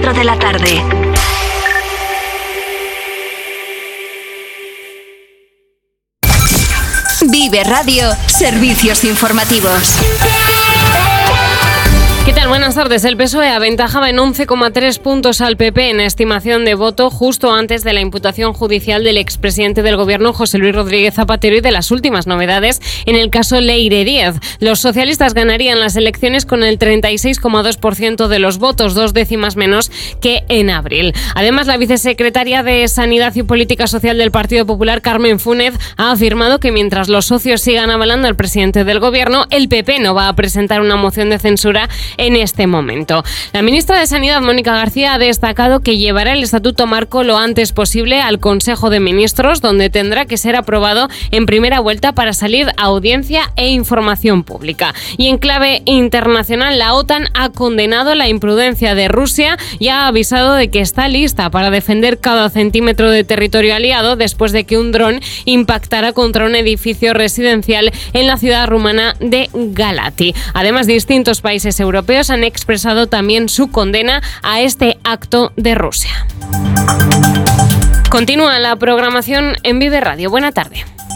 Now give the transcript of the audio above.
4 de la tarde. Vive Radio, servicios informativos. ¿Qué tal? Buenas tardes. El PSOE aventajaba en 11,3 puntos al PP en estimación de voto justo antes de la imputación judicial del expresidente del Gobierno, José Luis Rodríguez Zapatero, y de las últimas novedades en el caso Leire Díaz. Los socialistas ganarían las elecciones con el 36,2% de los votos, 2 décimas menos que en abril. Además, la vicesecretaria de Sanidad y Política Social del Partido Popular, Carmen Fúnez, ha afirmado que mientras los socios sigan avalando al presidente del Gobierno, el PP no va a presentar una moción de censura en este momento. La ministra de Sanidad, Mónica García, ha destacado que llevará el Estatuto Marco lo antes posible al Consejo de Ministros, donde tendrá que ser aprobado en primera vuelta para salir a audiencia e información pública. Y en clave internacional, la OTAN ha condenado la imprudencia de Rusia y ha avisado de que está lista para defender cada centímetro de territorio aliado después de que un dron impactara contra un edificio residencial en la ciudad rumana de Galati. Además, distintos países europeos han expresado también su condena a este acto de Rusia. Continúa la programación en Vive Radio. Buena tarde.